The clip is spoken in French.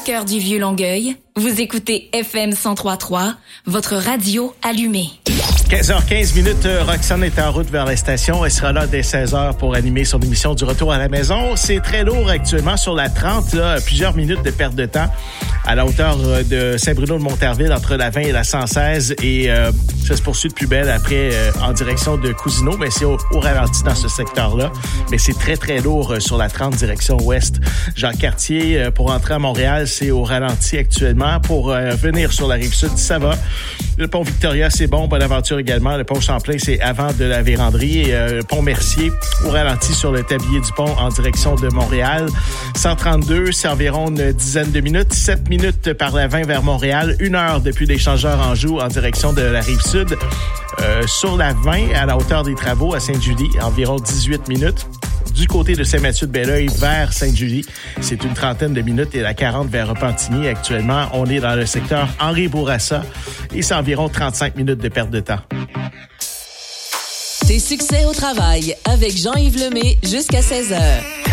cœur du vieux Longueuil, vous écoutez FM 103.3, votre radio allumée. 15h15, Roxane est en route vers la station. Elle sera là dès 16h pour animer son émission du retour à la maison. C'est très lourd actuellement sur la 30, là, plusieurs minutes de perte de temps à la hauteur de Saint-Bruno-de-Montarville, entre la 20 et la 116. Et ça se poursuit de plus belle après en direction de Cousineau, mais c'est au ralenti dans ce secteur-là. Mais c'est très, très lourd sur la 30, direction ouest. Jacques-Cartier, pour entrer à Montréal, c'est au ralenti actuellement. Pour venir sur la rive sud, ça va. Le pont Victoria, c'est bon. Bonaventure également. Le pont Champlain, c'est avant de la Vérandrie. Et le pont Mercier, au ralenti sur le tablier du pont en direction de Montréal. 132, c'est environ une dizaine de minutes. 7 minutes par la 20 vers Montréal. 1 heure depuis l'échangeur Anjou en direction de la rive sud. Sur la 20, à la hauteur des travaux à Sainte-Julie, environ 18 minutes. Du côté de Saint-Mathieu-de-Belleuil vers Sainte-Julie, c'est une trentaine de minutes. Et la 40 vers Repentigny, actuellement, on est dans le secteur Henri-Bourassa et c'est environ 35 minutes de perte de temps. Tes succès au travail avec Jean-Yves Lemay jusqu'à 16h.